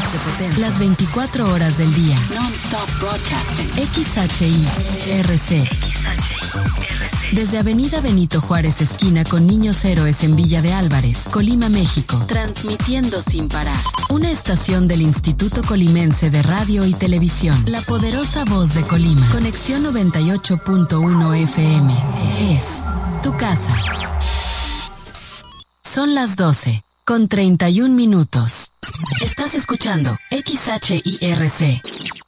de potencia. Las 24 horas del día. Non-stop broadcasting. XHIRC. Desde Avenida Benito Juárez, esquina con Niños Héroes en Villa de Álvarez, Colima, México. Transmitiendo sin parar. Una estación del Instituto Colimense de Radio y Televisión. La poderosa voz de Colima. Conexión 98.1 FM. Es tu casa. Son las 12, con 31 minutos. Estás escuchando XHIRC.